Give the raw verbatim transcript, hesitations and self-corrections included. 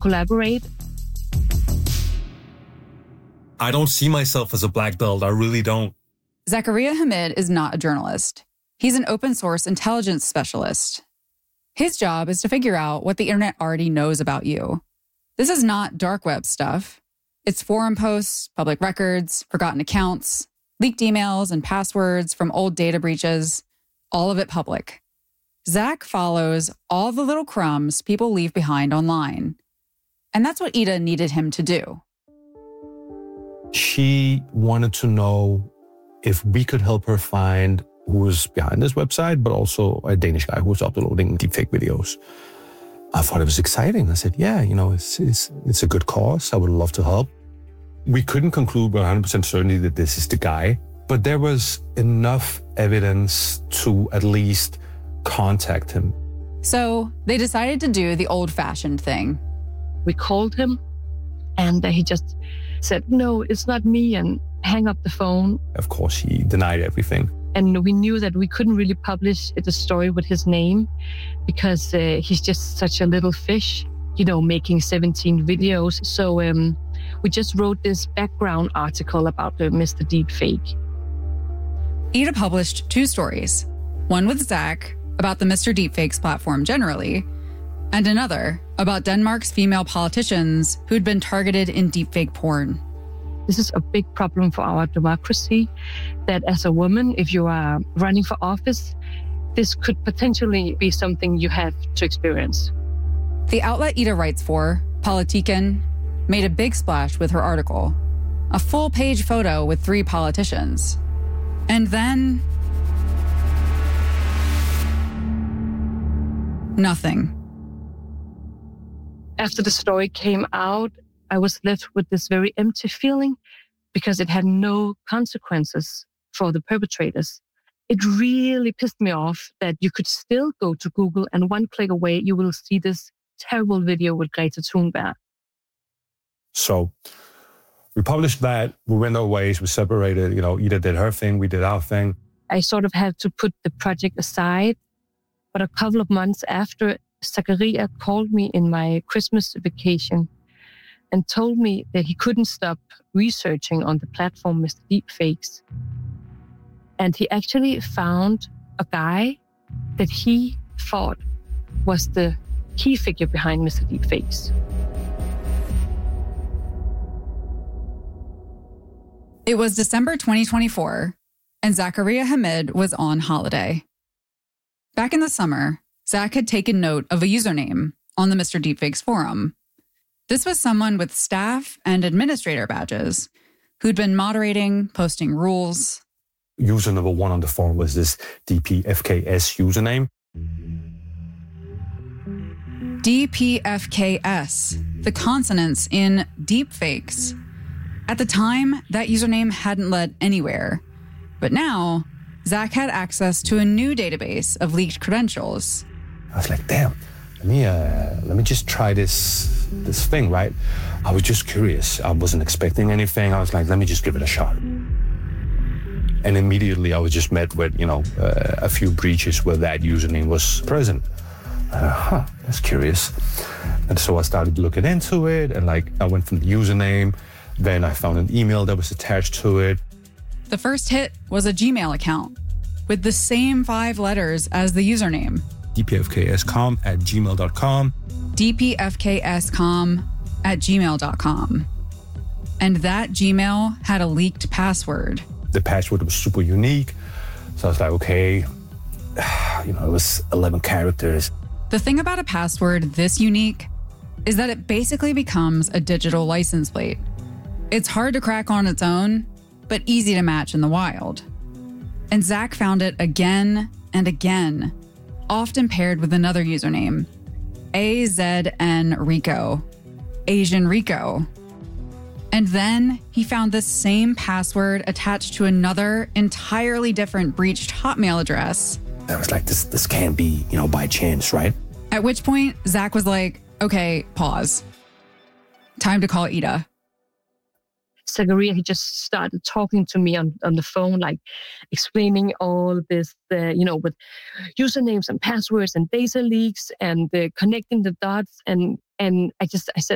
collaborate. I don't see myself as a black belt. I really don't. Zakaria Hamid is not a journalist. He's an open source intelligence specialist. His job is to figure out what the internet already knows about you. This is not dark web stuff. It's forum posts, public records, forgotten accounts, leaked emails and passwords from old data breaches, all of it public. Zach follows all the little crumbs people leave behind online. And that's what Ida needed him to do. She wanted to know if we could help her find who was behind this website, but also a Danish guy who was uploading deepfake videos. I thought it was exciting. I said, yeah, you know, it's, it's, it's a good cause. I would love to help. We couldn't conclude with one hundred percent certainty that this is the guy, but there was enough evidence to at least contact him. So they decided to do the old-fashioned thing. We called him and he just said, no, it's not me, and hang up the phone. Of course, he denied everything. And we knew that we couldn't really publish the story with his name because uh, he's just such a little fish, you know, making seventeen videos. So um, we just wrote this background article about uh, Mister Deepfake. Ida published two stories, one with Zach about the Mister Deepfakes platform generally, and another about Denmark's female politicians who'd been targeted in deepfake porn. This is a big problem for our democracy, that as a woman, if you are running for office, this could potentially be something you have to experience. The outlet Ida writes for, Politiken, made a big splash with her article. A full-page photo with three politicians. And then... nothing. After the story came out, I was left with this very empty feeling because it had no consequences for the perpetrators. It really pissed me off that you could still go to Google and one click away, you will see this terrible video with Greta Thunberg. So we published that. We went our ways. We separated. You know, Ida did her thing. We did our thing. I sort of had to put the project aside. But a couple of months after, Zakaria called me in my Christmas vacation and told me that he couldn't stop researching on the platform Mister Deepfakes. And he actually found a guy that he thought was the key figure behind Mister Deepfakes. It was December twenty twenty-four, and Zakaria Hamid was on holiday. Back in the summer, Zach had taken note of a username on the Mister Deepfakes forum. This was someone with staff and administrator badges who'd been moderating, posting rules. User number one on the forum was this D P F K S username. D P F K S, the consonants in deepfakes. At the time, that username hadn't led anywhere. But now, Zach had access to a new database of leaked credentials. I was like, damn, let me uh, let me just try this this thing, right? I was just curious. I wasn't expecting anything. I was like, let me just give it a shot. And immediately I was just met with, you know, uh, a few breaches where that username was present. Uh, huh, that's curious. And so I started looking into it, and like I went from the username, then I found an email that was attached to it. The first hit was a Gmail account with the same five letters as the username. D P F K S com at gmail dot com. D P F K S com at gmail dot com. And that Gmail had a leaked password. The password was super unique. So I was like, okay, you know, it was eleven characters. The thing about a password this unique is that it basically becomes a digital license plate. It's hard to crack on its own, but easy to match in the wild. And Zach found it again and again, often paired with another username, A Z N Rico, Asian Rico. And then he found the same password attached to another entirely different breached Hotmail address. I was like, this this can't be, you know, by chance, right? At which point, Zach was like, okay, pause. Time to call Ida. Zakaria, he just started talking to me on, on the phone, like explaining all this, uh, you know, with usernames and passwords and data leaks and uh, connecting the dots. And and I just, I said,